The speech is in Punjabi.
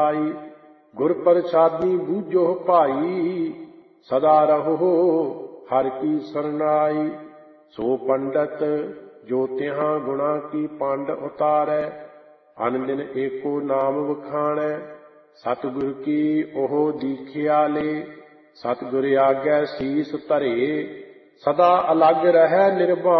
ਜਾਈ। ਗੁਰ ਪ੍ਰਸਾਦੀ ਬੂਝੋ ਭਾਈ, ਸਦਾ ਰਹੋ ਹਰਿ ਕੀ ਸਰਨਾਈ। ਸੋ ਪੰਡਤ ਜੋ ਤਿਹਾਂ ਗੁਣਾ ਕੀ ਪੰਡ ਉਤਾਰੈ, ਅਨ ਦਿਨ ਏਕੋ ਨਾਮ ਵਖਾਣੈ। ਸਤਿਗੁਰ ਕੀ ਉਹ ਦੀਖਿਆ ਲੇ, ਸਤਿਗੁਰ ਆਗੈ ਸੀਸ ਧਰੇ। ਸਦਾ ਅਲਗ ਰਹੈ ਨਿਰਵਾਣ।